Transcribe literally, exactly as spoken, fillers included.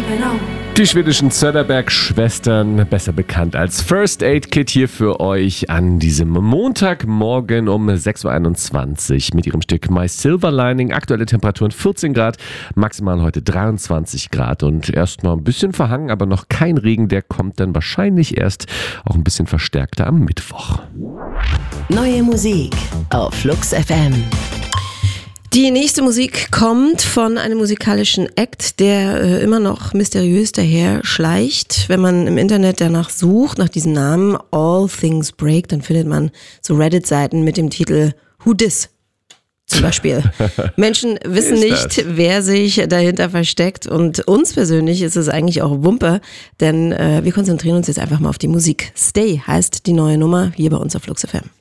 Die schwedischen Söderberg-Schwestern, besser bekannt als First Aid Kit, hier für euch an diesem Montagmorgen um sechs Uhr einundzwanzig mit ihrem Stück My Silver Lining. Aktuelle Temperaturen vierzehn Grad, maximal heute dreiundzwanzig Grad und erst noch ein bisschen verhangen, aber noch kein Regen. Der kommt dann wahrscheinlich erst auch ein bisschen verstärkter am Mittwoch. Neue Musik auf Flux F M. Die nächste Musik kommt von einem musikalischen Act, der äh, immer noch mysteriös daher schleicht. Wenn man im Internet danach sucht, nach diesem Namen All Things Break, dann findet man so Reddit-Seiten mit dem Titel Who Dis? Zum Beispiel. Menschen wissen nicht, wer sich dahinter versteckt, und uns persönlich ist es eigentlich auch Wumpe, denn äh, wir konzentrieren uns jetzt einfach mal auf die Musik. Stay heißt die neue Nummer hier bei uns auf Flux F M.